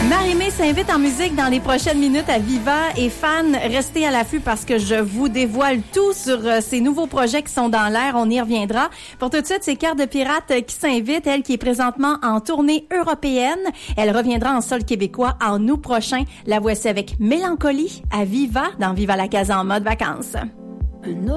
Marie-Mé s'invite en musique dans les prochaines minutes à Viva et fans, restez à l'affût parce que je vous dévoile tout sur ces nouveaux projets qui sont dans l'air. On y reviendra. Pour tout de suite, c'est Cœur de pirate qui s'invite, elle qui est présentement en tournée européenne. Elle reviendra en sol québécois en août prochain. La voici avec Mélancolie à Viva dans Viva la Casa en mode vacances.